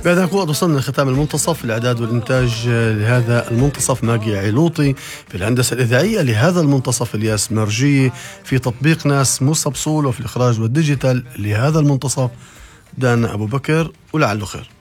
بهذا نكون وصلنا لختام المنتصف. الإعداد والإنتاج لهذا المنتصف ماجي علوطي، في الهندسة الإذاعية لهذا المنتصف الياس مرجي، في تطبيق ناس موسى بصول، وفي الإخراج والديجيتال لهذا المنتصف دانا أبو بكر، ولعله خير.